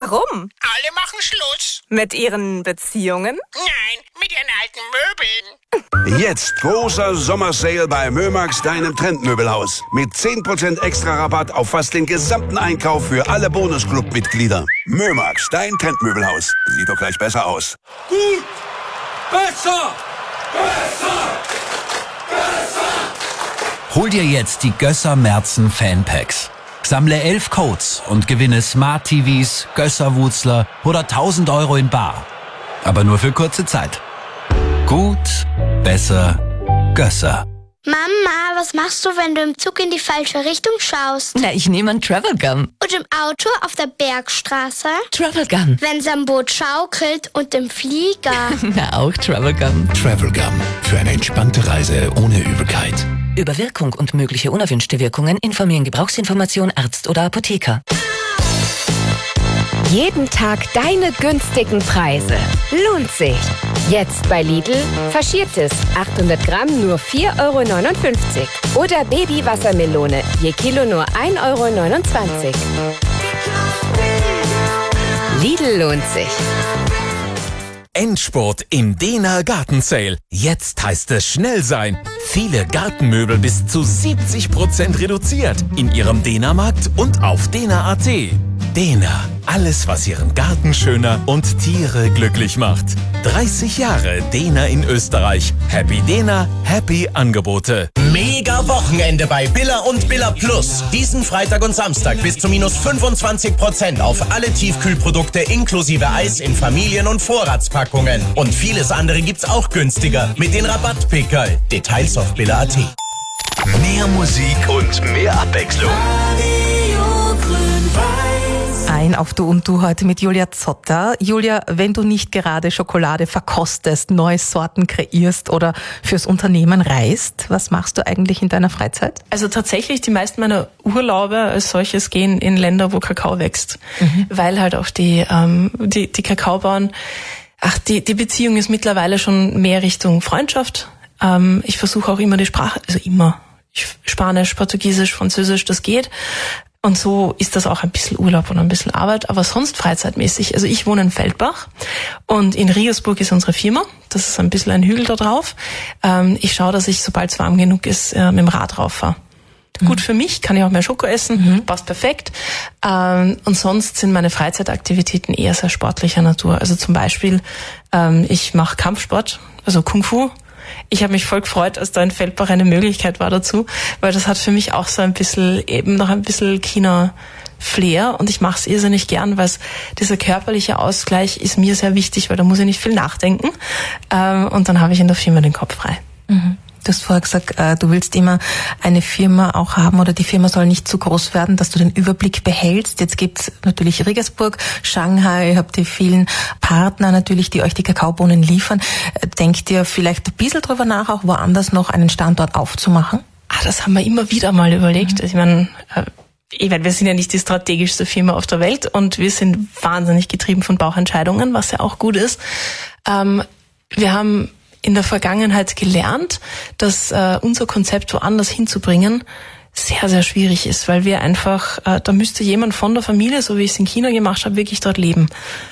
Warum? Alle machen Schluss. Mit ihren Beziehungen? Nein, mit ihren alten Möbeln. Jetzt großer Sommersale bei Mömax, deinem Trendmöbelhaus. Mit 10% extra Rabatt auf fast den gesamten Einkauf für alle Bonusclub-Mitglieder. Mömax, dein Trendmöbelhaus. Sieht doch gleich besser aus. Gut! Besser! Besser! Besser! Hol dir jetzt die Gösser Merzen Fanpacks. Sammle 11 Codes und gewinne Smart TVs, Gösser-Wutzler oder 1.000 Euro in bar. Aber nur für kurze Zeit. Gut, besser, Gösser. Mama, was machst du, wenn du im Zug in die falsche Richtung schaust? Na, ich nehme einen Travel Gun. Und im Auto auf der Bergstraße? Travel Gun. Wenn's am Boot schaukelt und im Flieger? Na, auch Travel Gun. Travel Gun. Für eine entspannte Reise ohne Übelkeit. Über Wirkung und mögliche unerwünschte Wirkungen informieren Gebrauchsinformation Arzt oder Apotheker. Jeden Tag deine günstigen Preise. Lohnt sich. Jetzt bei Lidl Faschiertes. 800 Gramm nur 4,59 €. Oder Baby-Wassermelone. Je Kilo nur 1,29 €. Lidl lohnt sich. Endspurt im Dena Garten Sale. Jetzt heißt es schnell sein. Viele Gartenmöbel bis zu 70% reduziert in Ihrem Dena-Markt und auf dena.at. Dena, alles was Ihren Garten schöner und Tiere glücklich macht. 30 Jahre Dena in Österreich. Happy Dena, happy Angebote. Mega Wochenende bei Billa und Billa Plus. Diesen Freitag und Samstag bis zu minus 25% auf alle Tiefkühlprodukte inklusive Eis in Familien- und Vorratspackungen. Und vieles andere gibt's auch günstiger mit den Rabattpickerl. Details auf Billa.at. Mehr Musik und mehr Abwechslung. Ein auf Du und Du heute mit Julia Zotter. Julia, wenn du nicht gerade Schokolade verkostest, neue Sorten kreierst oder fürs Unternehmen reist, was machst du eigentlich in deiner Freizeit? Also tatsächlich, die meisten meiner Urlaube als solches gehen in Länder, wo Kakao wächst. Weil halt auch die Kakaobauern, die Beziehung ist mittlerweile schon mehr Richtung Freundschaft. Ich versuche auch immer die Sprache, Spanisch, Portugiesisch, Französisch, das geht. Und so ist das auch ein bisschen Urlaub und ein bisschen Arbeit, aber sonst freizeitmäßig. Also ich wohne in Feldbach und in Regensburg ist unsere Firma. Das ist ein bisschen ein Hügel da drauf. Ich schaue, dass ich, sobald es warm genug ist, mit dem Rad rauffahre. Gut für mich, kann ich auch mehr Schoko essen, passt perfekt. Und sonst sind meine Freizeitaktivitäten eher sehr sportlicher Natur. Also zum Beispiel, ich mache Kampfsport, also Kung Fu. Ich habe mich voll gefreut, als da in Feldbach eine Möglichkeit war dazu, weil das hat für mich auch so ein bisschen, eben noch ein bisschen China-Flair und ich mache es irrsinnig gern, weil dieser körperliche Ausgleich ist mir sehr wichtig, weil da muss ich nicht viel nachdenken und dann habe ich in der Firma den Kopf frei. Du hast vorher gesagt, du willst immer eine Firma auch haben oder die Firma soll nicht zu groß werden, dass du den Überblick behältst. Jetzt gibt's natürlich Regensburg, Shanghai, habt ihr vielen Partner natürlich, die euch die Kakaobohnen liefern. Denkt ihr vielleicht ein bisschen drüber nach, auch woanders noch einen Standort aufzumachen? Das haben wir immer wieder mal überlegt. Ich meine, wir sind ja nicht die strategischste Firma auf der Welt und wir sind wahnsinnig getrieben von Bauchentscheidungen, was ja auch gut ist. Wir haben in der Vergangenheit gelernt, dass unser Konzept woanders hinzubringen sehr, sehr schwierig ist, weil wir einfach, da müsste jemand von der Familie, so wie ich es in China gemacht habe, wirklich dort leben.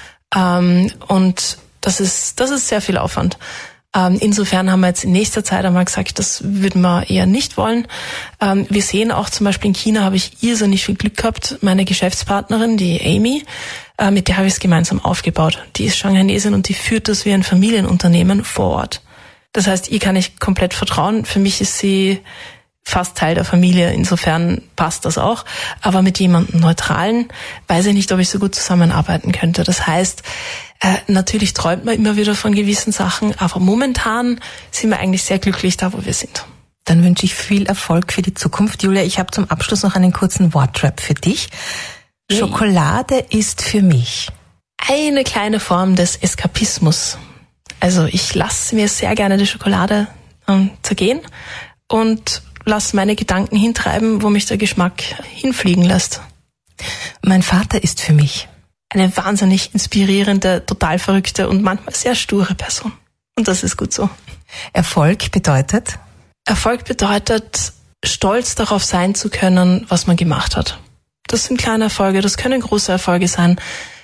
Und das ist sehr viel Aufwand. Insofern haben wir jetzt in nächster Zeit einmal gesagt, das würden wir eher nicht wollen. Wir sehen auch zum Beispiel in China habe ich irrsinnig viel Glück gehabt. Meine Geschäftspartnerin, die Amy, mit der habe ich es gemeinsam aufgebaut. Die ist Shanghaiesin und die führt das wie ein Familienunternehmen vor Ort. Das heißt, ihr kann ich komplett vertrauen. Für mich ist sie fast Teil der Familie. Insofern passt das auch. Aber mit jemandem Neutralen weiß ich nicht, ob ich so gut zusammenarbeiten könnte. Das heißt, natürlich träumt man immer wieder von gewissen Sachen, aber momentan sind wir eigentlich sehr glücklich da, wo wir sind. Dann wünsche ich viel Erfolg für die Zukunft. Julia, ich habe zum Abschluss noch einen kurzen Wortrap für dich. Yay. Schokolade ist für mich eine kleine Form des Eskapismus. Also ich lasse mir sehr gerne die Schokolade zergehen und lasse meine Gedanken hintreiben, wo mich der Geschmack hinfliegen lässt. Mein Vater ist für mich eine wahnsinnig inspirierende, total verrückte und manchmal sehr sture Person. Und das ist gut so. Erfolg bedeutet? Erfolg bedeutet, stolz darauf sein zu können, was man gemacht hat. Das sind kleine Erfolge, das können große Erfolge sein.